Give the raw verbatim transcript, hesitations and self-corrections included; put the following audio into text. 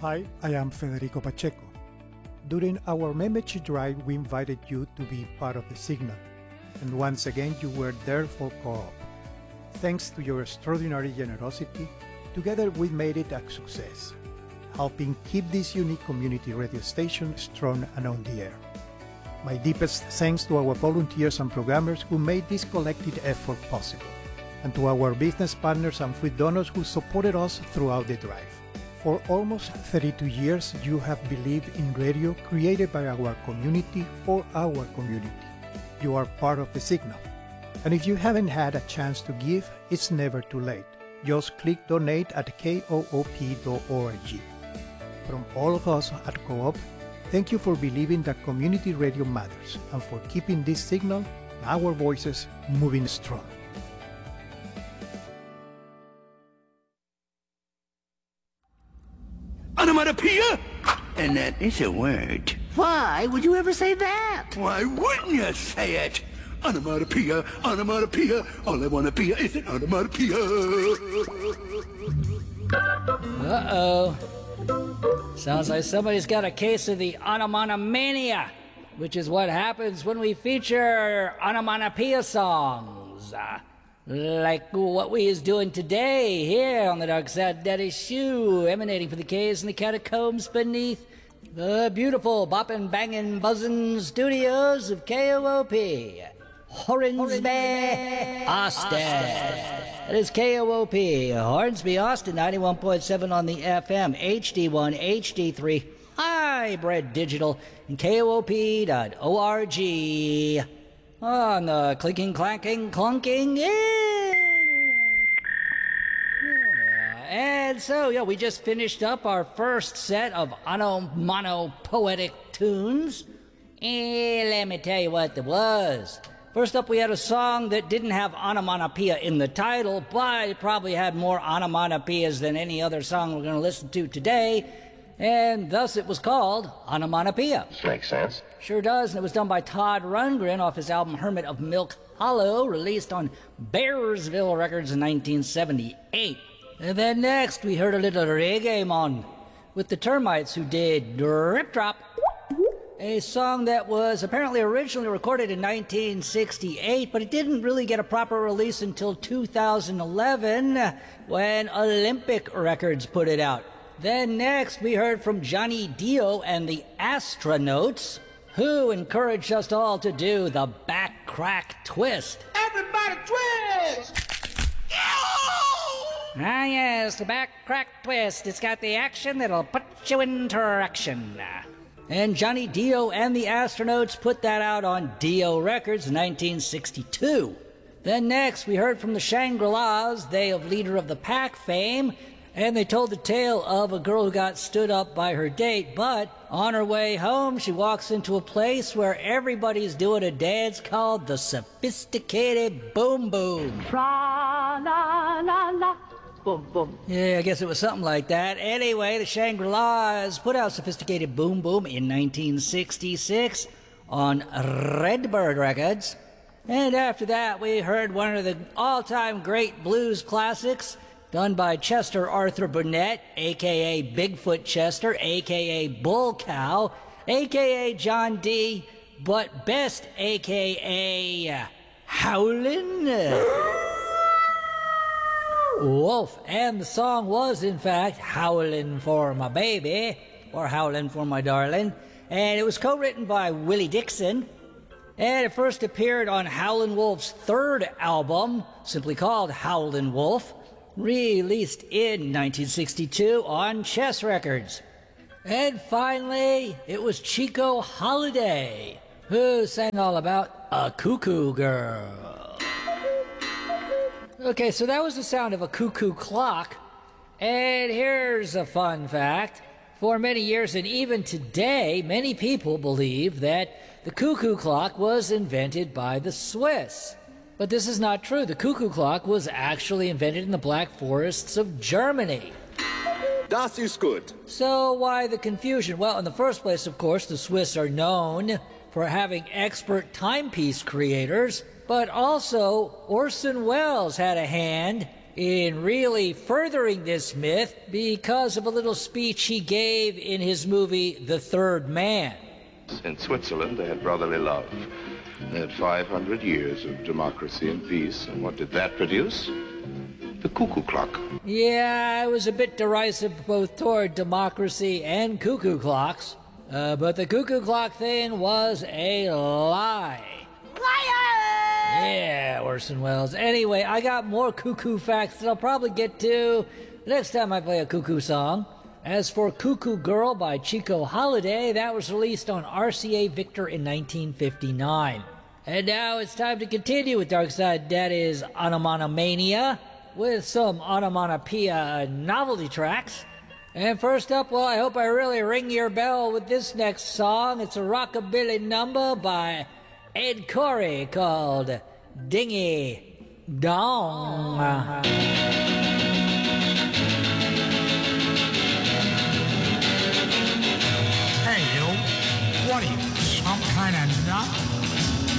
Hi, I am Federico Pacheco. During our membership drive, we invited you to be part of the Signal. And once again, you were there for co-op. Thanks to your extraordinary generosity, together we made it a success, helping keep this unique community radio station strong and on the air. My deepest thanks to our volunteers and programmers who made this collective effort possible, and to our business partners and food donors who supported us throughout the drive. For almost thirty-two years, you have believed in radio created by our community for our community. You are part of the Signal. And if you haven't had a chance to give, it's never too late. Just click donate at koop dot org. From all of us at Co-op, thank you for believing that community radio matters and for keeping this Signal, our voices, moving strong. Onomatopoeia? And that is a word. Why would you ever say that? Why wouldn't you say it? Onomatopoeia, onomatopoeia, all I wanna be is an onomatopoeia. Uh-oh. Sounds like somebody's got a case of the onomatopoeia, which is what happens when we feature onomatopoeia songs. Uh, like what we is doing today here on the Dark Side Daddy Shoe, emanating from the caves and the catacombs beneath the beautiful boppin' bangin' buzzin' studios of K O O P. Hornsby, Austin. That is K O O P, Hornsby, Austin, ninety-one point seven on the F M, H D one, H D three, hybrid digital, and K O O P dot org. On the clinking, clanking, clunking, yeah. And so, yeah, we just finished up our first set of onomatopoetic tunes. And let me tell you what there was. First up, we had a song that didn't have onomatopoeia in the title, but it probably had more onomatopoeias than any other song we're going to listen to today, and thus it was called Onomatopoeia. Makes sense. Sure does, and it was done by Todd Rundgren off his album Hermit of Milk Hollow, released on Bearsville Records in nineteen seventy-eight. And then next, we heard a little reggae-mon with the Termites, who did Drip Drop, a song that was apparently originally recorded in nineteen sixty-eight, but it didn't really get a proper release until two thousand eleven, when Olympic Records put it out. Then next, we heard from Johnny Dio and the Astronauts, who encouraged us all to do the back crack twist. Everybody twist! Ah yes, the back crack twist. It's got the action that'll put you into action. And Johnny Dio and the Astronauts put that out on Dio Records in nineteen sixty-two. Then next, we heard from the Shangri-Las, they of Leader of the Pack fame, and they told the tale of a girl who got stood up by her date, but on her way home, she walks into a place where everybody's doing a dance called the Sophisticated Boom Boom. Tra la la la. Boom, boom. Yeah, I guess it was something like that. Anyway, the Shangri-Las put out Sophisticated Boom Boom in nineteen sixty-six on Redbird Records. And after that, we heard one of the all-time great blues classics done by Chester Arthur Burnett, a k a. Bigfoot Chester, a k a. Bull Cow, a k a. John D., but best a k a. Howlin' Wolf. And the song was, in fact, Howlin' for My Baby, or Howlin' for My Darling. And it was co-written by Willie Dixon. And it first appeared on Howlin' Wolf's third album, simply called Howlin' Wolf, released in nineteen sixty-two on Chess Records. And finally, it was Chico Holiday, who sang all about A Cuckoo Girl. Okay, so that was the sound of a cuckoo clock. And here's a fun fact. For many years, and even today, many people believe that the cuckoo clock was invented by the Swiss. But this is not true. The cuckoo clock was actually invented in the Black Forests of Germany. Das ist gut. So why the confusion? Well, in the first place, of course, the Swiss are known for having expert timepiece creators, but also Orson Welles had a hand in really furthering this myth because of a little speech he gave in his movie The Third Man. In Switzerland, they had brotherly love. They had five hundred years of democracy and peace, and what did that produce? The cuckoo clock. Yeah, I was a bit derisive both toward democracy and cuckoo clocks, uh, but the cuckoo clock thing was a lie. Liar! Yeah, Orson Welles. Anyway, I got more cuckoo facts that I'll probably get to next time I play a cuckoo song. As for Cuckoo Girl by Chico Holiday, that was released on R C A Victor in nineteen fifty-nine. And now it's time to continue with Darkside Daddy's Onomatopoeia with some onomatopoeia novelty tracks. And first up, well, I hope I really ring your bell with this next song. It's a rockabilly number by Ed Corey called Dingy Dong. Hey, you. What are you, some kind of nut?